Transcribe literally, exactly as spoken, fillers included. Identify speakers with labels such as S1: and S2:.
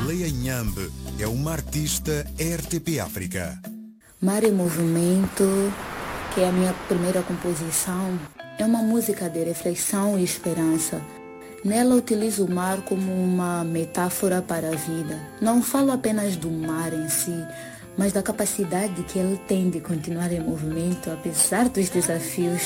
S1: Leia Inhambe é uma artista R T P África.
S2: Mar em Movimento, que é a minha primeira composição, é uma música de reflexão e esperança. Nela utilizo o mar como uma metáfora para a vida. Não falo apenas do mar em si, mas da capacidade que ele tem de continuar em movimento apesar dos desafios